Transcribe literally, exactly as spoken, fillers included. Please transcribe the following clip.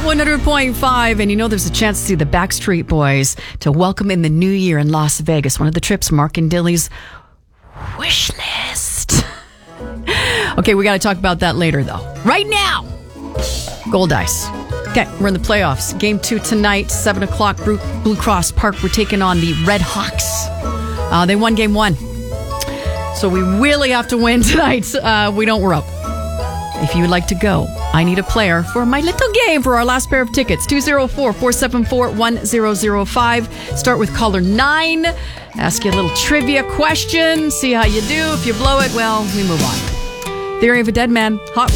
one hundred point five, and you know there's a chance to see the Backstreet Boys to welcome in the new year in Las Vegas. One of the trips, Mark and Dilly's wish list. Okay, we got to talk about that later, though. Right now, Gold Ice. Okay, we're in the playoffs. Game two tonight, seven o'clock, Blue Cross Park. We're taking on the Red Hawks. Uh, they won game one. So we really have to win tonight. Uh, we don't, we're up. If you would like to go, I need a player for my little game for our last pair of tickets. two oh four, four seven four, one zero zero five. Start with caller nine. Ask you a little trivia question. See how you do. If you blow it, well, we move on. Theory of a Dead Man. Hot